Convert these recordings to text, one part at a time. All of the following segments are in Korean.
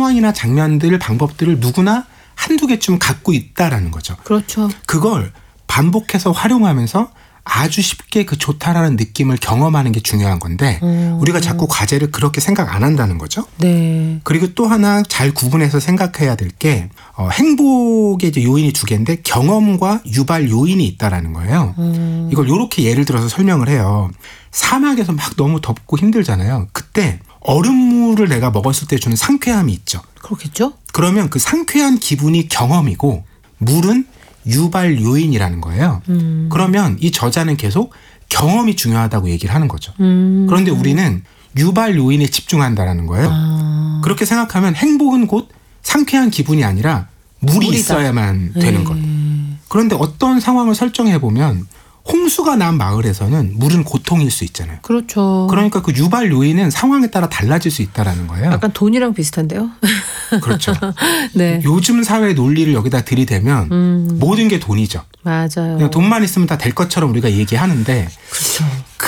상황이나 장면들, 방법들을 누구나 한두 개쯤 갖고 있다라는 거죠. 그렇죠. 그걸 반복해서 활용하면서 아주 쉽게 그 좋다라는 느낌을 경험하는 게 중요한 건데 우리가 자꾸 과제를 그렇게 생각 안 한다는 거죠. 네. 그리고 또 하나 잘 구분해서 생각해야 될 게 행복의 이제 요인이 두 개인데 경험과 유발 요인이 있다라는 거예요. 이걸 이렇게 예를 들어서 설명을 해요. 사막에서 막 너무 덥고 힘들잖아요. 그때 얼음물을 내가 먹었을 때 주는 상쾌함이 있죠. 그렇겠죠. 그러면 그 상쾌한 기분이 경험이고 물은 유발 요인이라는 거예요. 그러면 이 저자는 계속 경험이 중요하다고 얘기를 하는 거죠. 그런데 우리는 유발 요인에 집중한다라는 거예요. 그렇게 생각하면 행복은 곧 상쾌한 기분이 아니라 물이 물이다. 있어야만 되는 거예요. 그런데 어떤 상황을 설정해 보면 홍수가 난 마을에서는 물은 고통일 수 있잖아요. 그렇죠. 그러니까 그 유발 요인은 상황에 따라 달라질 수 있다라는 거예요. 약간 돈이랑 비슷한데요. 그렇죠. 네. 요즘 사회 논리를 여기다 들이대면 모든 게 돈이죠. 맞아요. 그냥 돈만 있으면 다 될 것처럼 우리가 얘기하는데 그렇죠.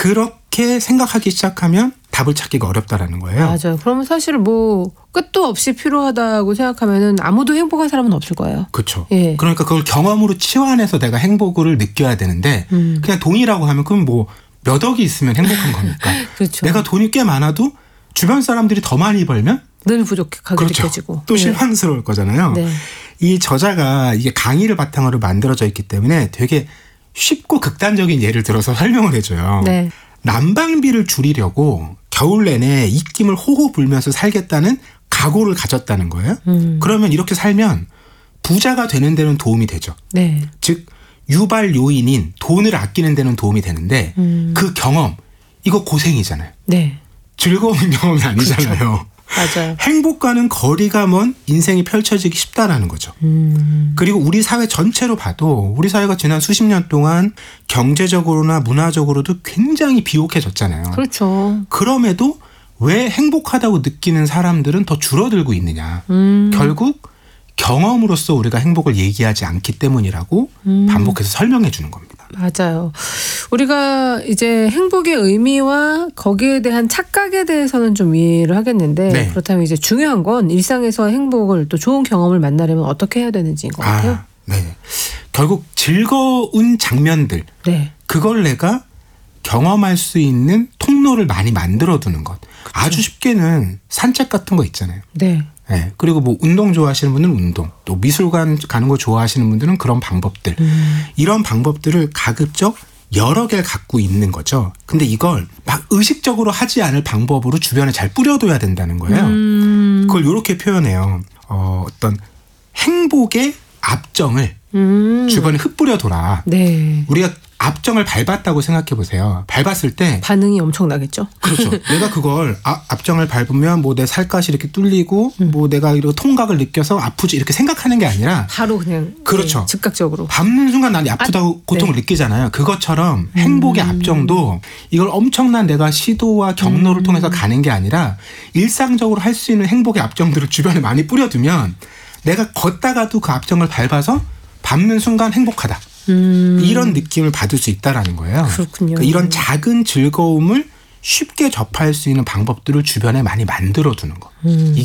그렇게 생각하기 시작하면 답을 찾기가 어렵다라는 거예요. 맞아요. 그러면 사실 뭐 끝도 없이 필요하다고 생각하면은 아무도 행복한 사람은 없을 거예요. 그렇죠. 예. 그러니까 그걸 경험으로 치환해서 내가 행복을 느껴야 되는데 그냥 돈이라고 하면 그럼 뭐 몇 억이 있으면 행복한 겁니까? 그렇죠. 내가 돈이 꽤 많아도 주변 사람들이 더 많이 벌면 늘 부족하게 그렇죠. 느껴지고. 또 실망스러울 거잖아요. 네. 이 저자가 이게 강의를 바탕으로 만들어져 있기 때문에 되게 쉽고 극단적인 예를 들어서 설명을 해줘요. 네. 난방비를 줄이려고 겨울 내내 입김을 호호 불면서 살겠다는 각오를 가졌다는 거예요. 그러면 이렇게 살면 부자가 되는 데는 도움이 되죠. 네. 즉 유발 요인인 돈을 아끼는 데는 도움이 되는데 그 경험 이거 고생이잖아요. 네. 즐거운 경험이 아니잖아요. 그렇죠. 맞아요. 행복과는 거리가 먼 인생이 펼쳐지기 쉽다라는 거죠. 그리고 우리 사회 전체로 봐도 우리 사회가 지난 수십 년 동안 경제적으로나 문화적으로도 굉장히 비옥해졌잖아요. 그렇죠. 그럼에도 왜 행복하다고 느끼는 사람들은 더 줄어들고 있느냐. 결국 경험으로서 우리가 행복을 얘기하지 않기 때문이라고 반복해서 설명해 주는 겁니다. 맞아요. 우리가 이제 행복의 의미와 거기에 대한 착각에 대해서는 좀 이해를 하겠는데 네. 그렇다면 이제 중요한 건 일상에서 행복을 또 좋은 경험을 만나려면 어떻게 해야 되는지인 것 같아요. 네. 결국 즐거운 장면들 네. 그걸 내가 경험할 수 있는 통로를 많이 만들어 두는 것. 아주 쉽게는 산책 같은 거 있잖아요. 네. 네. 그리고 뭐 운동 좋아하시는 분은 운동, 또 미술관 가는 거 좋아하시는 분들은 그런 방법들. 이런 방법들을 가급적 여러 개를 갖고 있는 거죠. 근데 이걸 막 의식적으로 하지 않을 방법으로 주변에 잘 뿌려둬야 된다는 거예요. 그걸 이렇게 표현해요. 어떤 행복의 압정을 주변에 흩뿌려둬라. 네. 우리가 압정을 밟았다고 생각해 보세요. 밟았을 때 반응이 엄청나겠죠. 그렇죠. 내가 그걸 압정을 밟으면 뭐 내 살갗이 이렇게 뚫리고 뭐 내가 이런 통각을 느껴서 아프지 이렇게 생각하는 게 아니라 바로 그냥 그렇죠. 네, 즉각적으로. 밟는 순간 난 아프다고 고통을 네. 느끼잖아요. 그것처럼 행복의 압정도 이걸 엄청난 내가 시도와 경로를 통해서 가는 게 아니라 일상적으로 할 수 있는 행복의 압정들을 주변에 많이 뿌려두면 내가 걷다가도 그 압정을 밟아서 밟는 순간 행복하다. 이런 느낌을 받을 수 있다라는 거예요. 그렇군요. 그러니까 이런 작은 즐거움을 쉽게 접할 수 있는 방법들을 주변에 많이 만들어 두는 거.